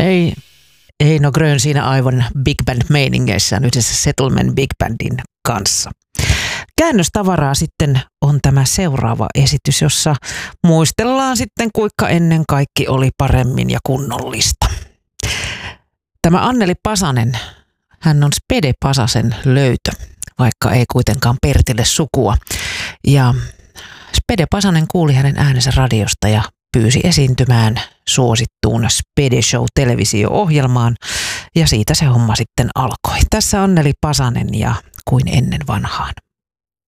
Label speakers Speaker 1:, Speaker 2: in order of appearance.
Speaker 1: Eino Grön siinä aivan big band meiningeissään yhdessä Settlement Big Bandin kanssa. Käännöstavaraa sitten on tämä seuraava esitys, jossa muistellaan sitten kuinka ennen kaikki oli paremmin ja kunnollista. Tämä Anneli Pasanen, hän on Spede Pasasen löytö, vaikka ei kuitenkaan Pertille sukua. Ja Spede Pasanen kuuli hänen äänensä radiosta ja pyysi esiintymään suosittuun Spede Show -televisio-ohjelmaan ja siitä se homma sitten alkoi. Tässä Anneli Pasanen ja Kuin ennen vanhaan.